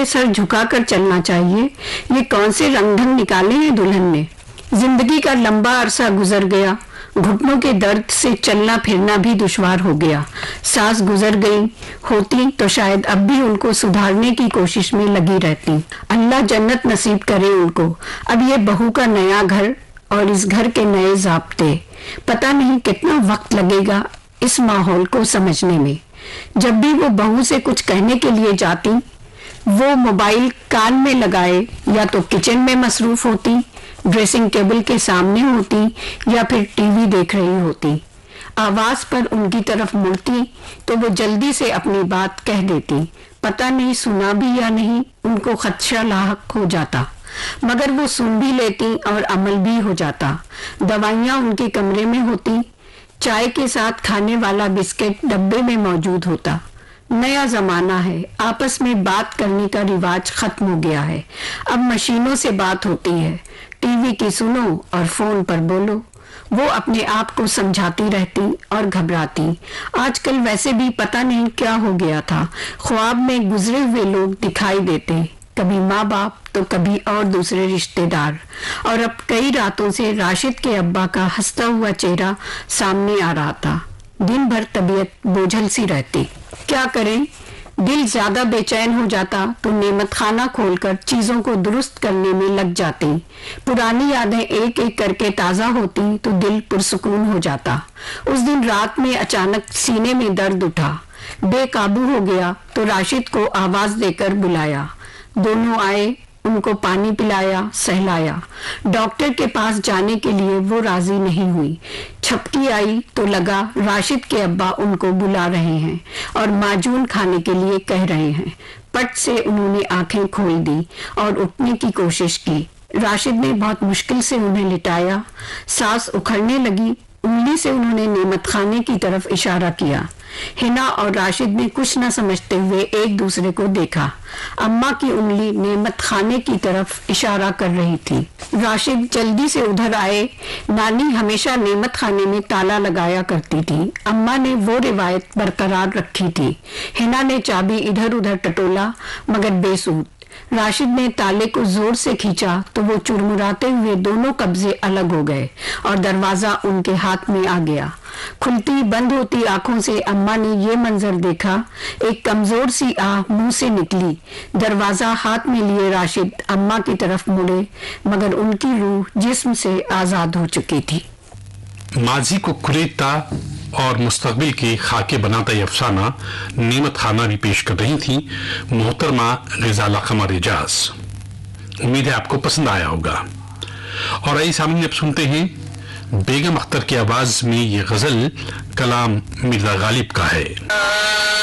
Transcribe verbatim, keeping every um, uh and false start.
کہ سر جھکا کر چلنا چاہیے، یہ کون سے رنگ ڈھنگ نکالے ہیں دلہن نے۔ زندگی کا لمبا عرصہ گزر گیا، گھٹنوں کے درد سے چلنا پھرنا بھی دشوار ہو گیا۔ ساس گزر گئی ہوتی تو شاید اب بھی ان کو سدھارنے کی کوشش میں لگی رہتی۔ اللہ جنت نصیب کرے ان کو۔ اب یہ بہو کا نیا گھر اور اس گھر کے نئے ضابطے، پتہ نہیں کتنا وقت لگے گا اس ماحول کو سمجھنے میں۔ جب بھی وہ بہو سے کچھ کہنے کے لیے جاتی، وہ موبائل کان میں لگائے یا تو کچن میں مصروف ہوتی، ڈریسنگ ٹیبل کے سامنے ہوتی یا پھر ٹی وی دیکھ رہی ہوتی۔ آواز پر ان کی طرف مڑتی تو وہ جلدی سے اپنی بات کہہ دیتی، پتہ نہیں سنا بھی یا نہیں، ان کو خدشہ لاحق ہو جاتا، مگر وہ سن بھی لیتی اور عمل بھی ہو جاتا۔ دوائیاں ان کے کمرے میں ہوتی، چائے کے ساتھ کھانے والا بسکٹ ڈبے میں موجود ہوتا۔ نیا زمانہ ہے، آپس میں بات کرنے کا رواج ختم ہو گیا ہے، اب مشینوں سے بات ہوتی ہے، ٹی وی کی سنو اور فون پر بولو۔ وہ اپنے آپ کو سمجھاتی رہتی اور گھبراتی۔ آج کل ویسے بھی پتہ نہیں کیا ہو گیا تھا، خواب میں گزرے ہوئے لوگ دکھائی دیتے، کبھی ماں باپ تو کبھی اور دوسرے رشتے دار، اور اب کئی راتوں سے راشد کے ابا کا ہنستا ہوا چہرہ سامنے آ رہا تھا۔ دن بھر طبیعت بوجھل سی رہتی۔ کیا کریں؟ دل زیادہ بے چین ہو جاتا تو نعمت خانہ کھول کر چیزوں کو درست کرنے میں لگ جاتی۔ پرانی یادیں ایک ایک کر کے تازہ ہوتی تو دل پرسکون ہو جاتا۔ اس دن رات میں اچانک سینے میں درد اٹھا، بے قابو ہو گیا تو راشد کو آواز دے کر بلایا۔ دونوں آئے، ان کو پانی پلایا، سہلایا۔ ڈاکٹر کے پاس جانے کے لیے وہ راضی نہیں ہوئی۔ چھپکی آئی تو لگا راشد کے ابا ان کو بلا رہے ہیں اور معجون کھانے کے لیے کہہ رہے ہیں۔ پٹ سے انہوں نے آنکھیں کھول دی اور اٹھنے کی کوشش کی۔ راشد نے بہت مشکل سے انہیں لٹایا، سانس اکھڑنے لگی۔ انگلی سے انہوں نے نعمت خانے کی طرف اشارہ کیا۔ ہنا اور راشد نے کچھ نہ سمجھتے ہوئے ایک دوسرے کو دیکھا۔ اماں کی انگلی نعمت خانے کی طرف اشارہ کر رہی تھی۔ راشد جلدی سے ادھر آئے۔ نانی ہمیشہ نعمت خانے میں تالا لگایا کرتی تھی، اماں نے وہ روایت برقرار رکھی تھی۔ ہنا نے چابی ادھر ادھر ٹٹولا مگر بے سود۔ راشد نے تالے کو زور سے کھینچا تو وہ چرمراتے ہوئے دونوں قبضے الگ ہو گئے اور دروازہ ان کے ہاتھ میں آ گیا۔ کھلتی بند ہوتی آنکھوں سے اماں نے یہ منظر دیکھا، ایک کمزور سی آہ منہ سے نکلی۔ دروازہ ہاتھ میں لیے راشد اماں کی طرف مڑے مگر ان کی روح جسم سے آزاد ہو چکی تھی۔ ماضی کو کریدتا اور مستقبل کے خاکے بناتا یہ افسانہ نعمت خانہ بھی پیش کر رہی تھی محترمہ غزالہ قمر اعجاز۔ امید ہے آپ کو پسند آیا ہوگا۔ اور آئیے سامنے اب سنتے ہیں بیگم اختر کی آواز میں یہ غزل، کلام مرزا غالب کا ہے۔